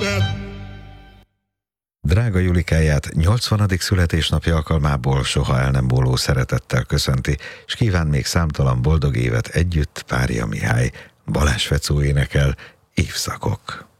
Drága Julikáját 80. születésnapja alkalmából soha el nem múló szeretettel köszönti, és kíván még számtalan boldog évet együtt Párja Mihály. Balázs Fecó énekel, Évszakok.